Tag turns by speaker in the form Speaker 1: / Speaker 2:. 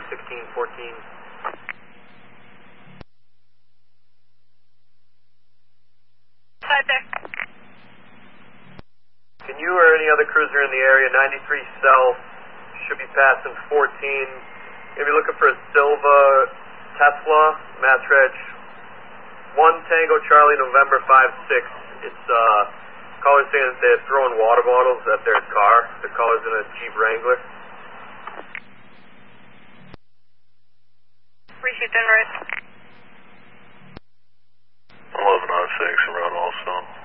Speaker 1: 1614.
Speaker 2: Right there.
Speaker 1: Can you or any other cruiser in the area, 93 South, should be passing 14. Gonna be looking for a Silva Tesla, Mass Reg 1 Tango Charlie November 5-6. It's callers saying that they're throwing water bottles at their car. The caller's in a Jeep Wrangler.
Speaker 2: Received and right.
Speaker 3: 1106 around Allstone.